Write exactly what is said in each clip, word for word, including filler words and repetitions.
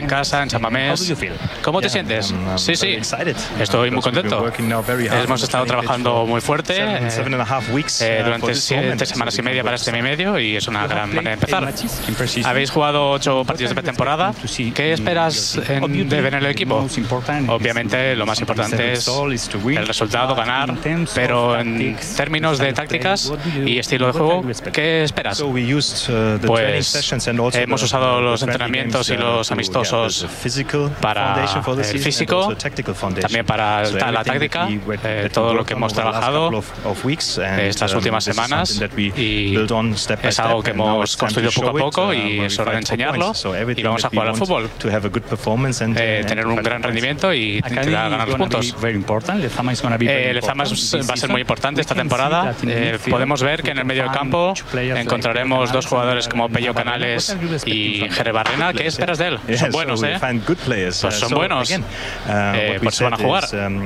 en casa, en San Mamés. ¿Cómo te sientes? Sí, sí, estoy muy contento. Hemos estado trabajando muy fuerte eh, durante siete semanas y media para este mi medio y es una gran manera de empezar. Habéis jugado ocho partidos de pretemporada. ¿Qué esperas en, de ver en el equipo? Obviamente lo más importante es el resultado, ganar, pero en términos de tácticas y estilo de juego, ¿qué esperas? Pues hemos usado los entrenamientos y los amistosos para el físico, también para la táctica, eh, todo lo que hemos trabajado estas últimas semanas, y es algo que hemos construido poco a poco y es hora de enseñarlo, y vamos a jugar al fútbol, eh, tener un gran rendimiento y intentar ganar los puntos. Eh, Lezama va a ser muy importante esta temporada. Eh, podemos ver que en el medio del campo encontraremos dos jugadores como Pello Canales y Jere Barrena. ¿Qué esperas de él? Son buenos, ¿eh? Pues son buenos. Eh, pues se van a jugar.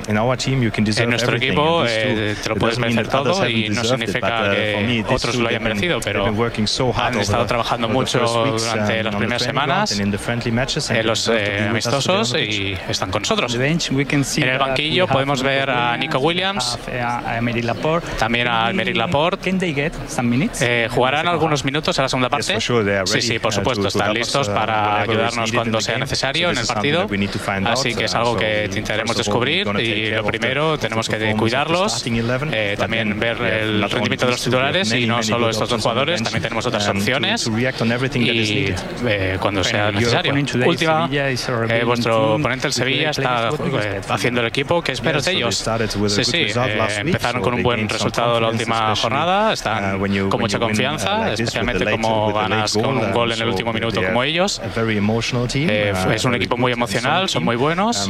En nuestro equipo eh, te lo puedes merecer todo y no significa que otros lo hayan merecido, pero han estado trabajando mucho durante las primeras semanas en los eh, amistosos y están con nosotros. En el banquillo podemos ver a Nico Williams, también a Aymeric Laporte. Eh, ¿Jugarán algunos minutos en la segunda parte? Sí, sí, por supuesto, están listos para ayudarnos cuando sea necesario en el partido, así que es algo que intentaremos descubrir y lo primero tenemos que cuidarlos, eh, también ver el rendimiento de los titulares y no solo estos dos jugadores, también tenemos otras opciones y eh, cuando sea necesario. Última, eh, vuestro oponente el Sevilla está eh, haciendo el equipo. ¿Qué esperas de ellos? Sí, sí, eh, empezaron con un buen resultado la última jornada, están con mucha confianza, especialmente como ganas con un gol en el último minuto como ellos. Eh, es un equipo muy emocional, son muy buenos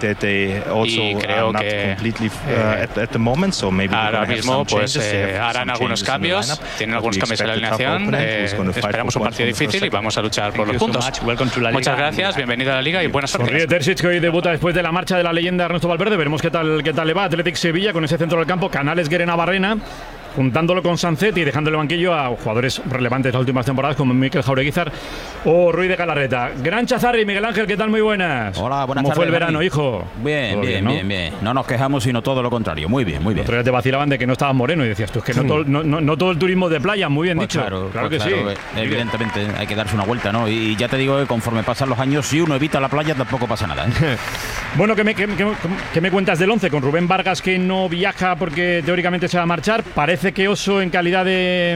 y creo que eh, ahora mismo pues eh, harán algunos cambios, tienen algunos cambios en la alineación. Eh, esperamos un partido difícil y vamos a luchar por los puntos. Muchas gracias, bienvenido a la Liga y buena suerte. Sonríe Terzic, que hoy debuta después de la marcha de la leyenda Ernesto Valverde. Veremos qué tal, qué tal le va. Athletic Sevilla con ese centro del campo, Canales, Guerena, Barrena, juntándolo con Sancet y dejando el banquillo a jugadores relevantes de las últimas temporadas como Mikel Jaureguizar o Ruiz de Galarreta. Gran Chazarri, Miguel Ángel, ¿qué tal? Muy buenas. Hola, buenas tardes. ¿Cómo fue el verano, Mari? hijo? Bien, bien, bien, ¿no? bien, bien. No nos quejamos, sino todo lo contrario. Muy bien, muy bien. Otro día te vacilaban de que no estabas moreno y decías tú, es que no, todo, no, no, no todo el turismo de playa, muy bien Pues dicho. claro, claro pues que claro, sí. Evidentemente hay que darse una vuelta, ¿no? Y ya te digo que conforme pasan los años, si uno evita la playa tampoco pasa nada, ¿eh? Bueno, ¿qué me, qué, qué, qué me cuentas del once? Con Rubén Vargas, que no viaja porque teóricamente se va a marchar. Parece que Oso en calidad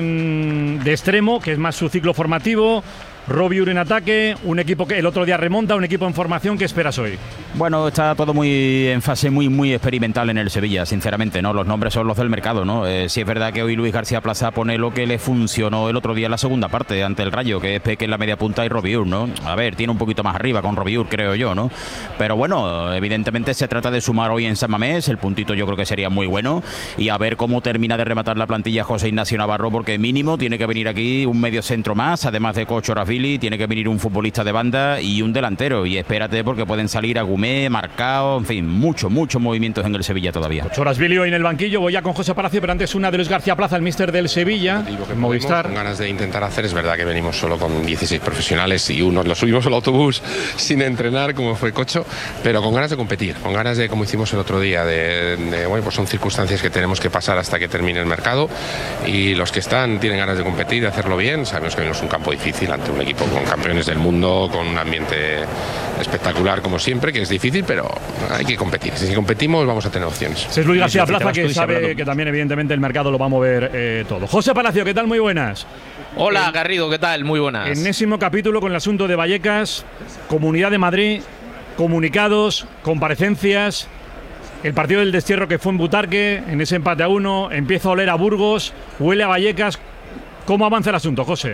de, de extremo, que es más su ciclo formativo. Robiur en ataque, un equipo que el otro día remonta, un equipo en formación. ¿Qué esperas hoy? Bueno, está todo muy en fase muy muy experimental en el Sevilla, sinceramente, ¿no? Los nombres son los del mercado, ¿no? Eh, sí es verdad que hoy Luis García Plaza pone lo que le funcionó el otro día en la segunda parte ante el Rayo, que es Peque en la media punta y Robiur, ¿no? A ver, tiene un poquito más arriba con Robiur, creo yo, ¿no? Pero bueno, evidentemente se trata de sumar hoy en San Mamés, el puntito yo creo que sería muy bueno, y a ver cómo termina de rematar la plantilla José Ignacio Navarro, porque mínimo tiene que venir aquí un medio centro más, además de Cocho Rasvili, tiene que venir un futbolista de banda y un delantero, y espérate porque pueden salir a Gumé, Marcao, en fin, muchos, muchos movimientos en el Sevilla todavía. Chorasvili hoy en el banquillo, voy ya con José Palacio, pero antes una de Luis García Plaza, el míster del Sevilla, que Movistar. Con ganas de intentar hacer, es verdad que venimos solo con dieciséis profesionales y unos los subimos al autobús sin entrenar, como fue Cocho, pero con ganas de competir, con ganas de, como hicimos el otro día, de, de bueno, pues son circunstancias que tenemos que pasar hasta que termine el mercado, y los que están tienen ganas de competir, de hacerlo bien. Sabemos que venimos un campo difícil ante un equipo con campeones del mundo, con un ambiente espectacular como siempre, que es difícil, pero hay que competir. Si competimos vamos a tener opciones. Es Luis García Plaza, que sabe que también evidentemente el mercado lo va a mover eh, todo. José Palacio, ¿qué tal? Muy buenas. Hola Garrido, ¿qué tal? Muy buenas. Enésimo capítulo con el asunto de Vallecas, Comunidad de Madrid, comunicados, comparecencias, el partido del destierro que fue en Butarque, en ese empate a uno, empieza a oler a Burgos, huele a Vallecas. ¿Cómo avanza el asunto, José?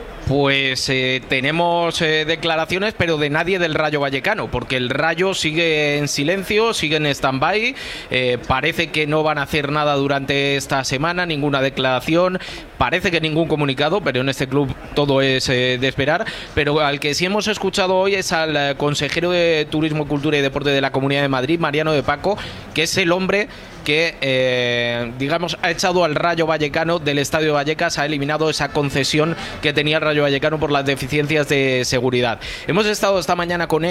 Pues eh, tenemos eh, declaraciones, pero de nadie del Rayo Vallecano, porque el Rayo sigue en silencio, sigue en stand-by, eh, parece que no van a hacer nada durante esta semana, ninguna declaración, parece que ningún comunicado, pero en este club todo es eh, de esperar. Pero al que sí hemos escuchado hoy es al eh, consejero de Turismo, Cultura y Deporte de la Comunidad de Madrid, Mariano de Paco, que es el hombre que, eh, digamos, ha echado al Rayo Vallecano del Estadio Vallecas, ha eliminado esa concesión que tenía el Rayo Vallecano por las deficiencias de seguridad. Hemos estado esta mañana con él.